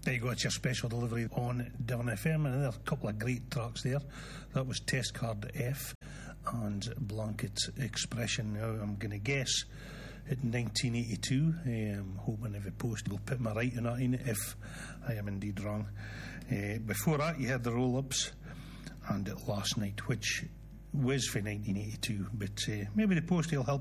There you go, it's your special delivery on Devon FM, and another couple of great tracks there. That was Test Card F and Blanket Expression. Now I'm going to guess at 1982. Hoping if a post will put me right on that if I am indeed wrong. Before that you had the Roll-Ups and Last Night, which was for 1982, but maybe the post will help